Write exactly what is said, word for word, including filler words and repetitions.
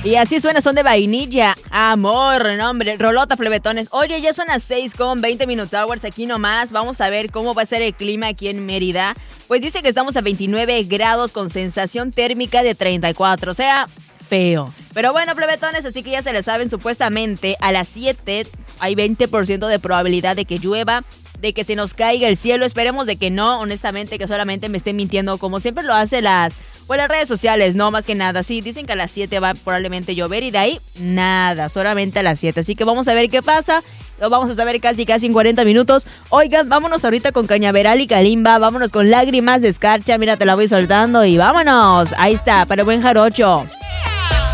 Y así suena, son de vainilla. Amor, no hombre, rolota, plebetones. Oye, ya son las seis con veinte Minute Hours aquí nomás. Vamos a ver cómo va a ser el clima aquí en Mérida. Pues dice que estamos a veintinueve grados con sensación térmica de treinta y cuatro, o sea, feo. Pero bueno, plebetones, así que ya se le saben, supuestamente a las siete hay veinte por ciento de probabilidad de que llueva, de que se nos caiga el cielo. Esperemos de que no, honestamente, que solamente me estén mintiendo como siempre lo hace las... Pues las redes sociales, no, más que nada. Sí, dicen que a las siete va probablemente llover y de ahí nada, solamente a las siete. Así que vamos a ver qué pasa. Lo vamos a saber casi casi en cuarenta minutos. Oigan, vámonos ahorita con Cañaveral y Kalimba. Vámonos con Lágrimas de Escarcha. Mira, te la voy soltando y vámonos. Ahí está, para el buen jarocho.